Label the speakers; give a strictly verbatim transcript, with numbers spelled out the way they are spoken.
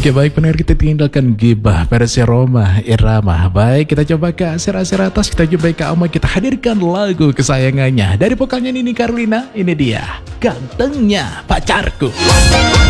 Speaker 1: Oke baik pendengar, kita tinggalkan gibah versi Roma Irama. Baik, kita coba ke asir-asir atas, kita coba ke Ama, kita hadirkan lagu kesayangannya dari vokalnya Nini Carlina. Ini dia, Gantengnya Pacarku.